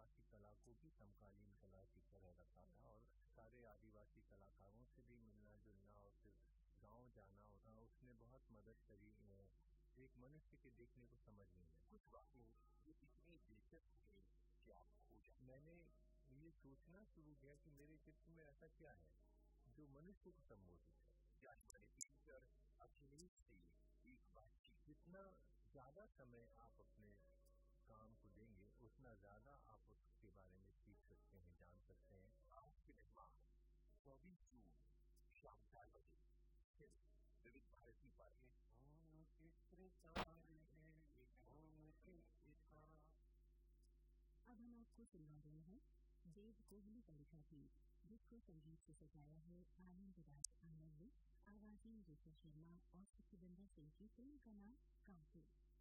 आदिवासी कला को भी समकालीन कला की तरह रखा था और सारे आदिवासी कलाकारों से भी मिलना जुलना और फिर गांव जाना होता, उसने बहुत मदद करी एक मनुष्य के देखने को समझने में। कुछ बातें ये इतनी दिलचस्प है कि आप खो जाते। मैंने ये सोचना शुरू किया कि मेरे चित्र में ऐसा क्या है जो मनुष्य को संबोधित है। जानकारी पेंटर अखिलेश से एक बातचीत। जितना ज्यादा समय आप अपने काम को देंगे उतना ज्यादा आप उसके बारे में सीख सकते हैं, जान सकते हैं। आज के मेहमान 24 जून शाम 4 बजे फिर विविध भारती पर। अब हम आपको सुना रहे हैं देव कोहली का लिखा गीत, जिसको संगीत से सजाया है आनंदराज आनंद ने। आवाजें ऋषि शर्मा और सुखविंदर सिंह की। फिल्म का नाम कांटे।